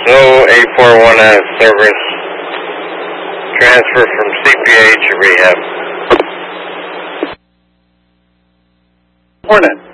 A41 service. Transfer from CPA to rehab. Hornet.